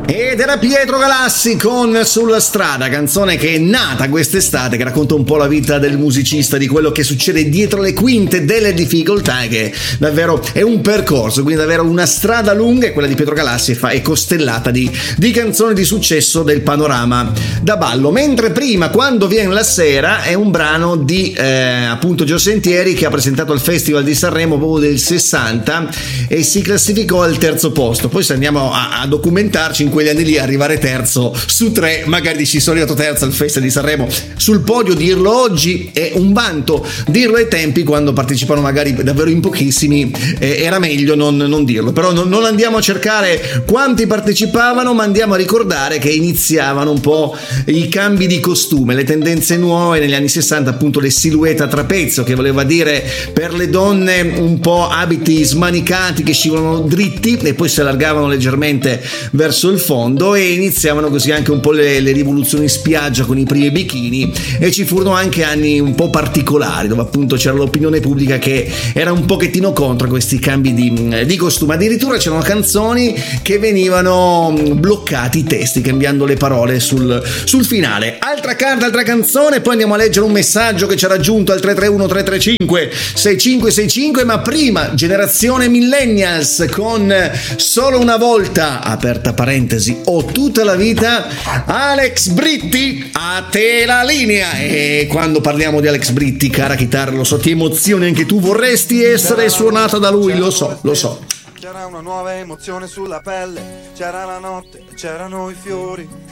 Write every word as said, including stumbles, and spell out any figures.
Ed era Pietro Galassi con Sulla strada, canzone che è nata quest'estate, che racconta un po' la vita del musicista, di quello che succede dietro le quinte, delle difficoltà, che davvero è un percorso, quindi davvero una strada lunga, e quella di Pietro Galassi è costellata di, di canzoni di successo del panorama da ballo. Mentre prima, Quando viene la sera, è un brano di eh, appunto Gio Sentieri, che ha presentato al Festival di Sanremo proprio del sessanta e si classificò al terzo posto. Poi se andiamo a, a documentarci, in quegli anni lì arrivare terzo su tre, magari ci sono arrivato terzo al Festival di Sanremo sul podio, dirlo oggi è un vanto, dirlo ai tempi quando partecipano magari davvero in pochissimi eh, era meglio non, non dirlo. Però non, non andiamo a cercare quanti partecipavano, ma andiamo a ricordare che iniziavano un po' i cambi di costume, le tendenze nuove negli anni sessanta, appunto le silhouette a trapezio, che voleva dire per le donne un po' abiti smanicati che scivolano dritti e poi si allargavano leggermente verso il fondo, e iniziavano così anche un po' le, le rivoluzioni in spiaggia con i primi bikini, e ci furono anche anni un po' particolari dove appunto c'era l'opinione pubblica che era un pochettino contro questi cambi di, di costume. Addirittura c'erano canzoni che venivano bloccati i testi cambiando le parole sul, sul finale. Altra carta, altra canzone, poi andiamo a leggere un messaggio che ci ha raggiunto al tre tre uno tre tre cinque sei cinque sei cinque, ma prima Generazione Millennials con Solo una volta, aperta parentesi, o tutta la vita. Alex Britti, a te la linea. E quando parliamo di Alex Britti, cara chitarra, lo so, ti emozioni anche tu, vorresti essere suonata da lui, lo so, lo so. C'era una nuova emozione sulla pelle, c'era la notte, c'erano i fiori,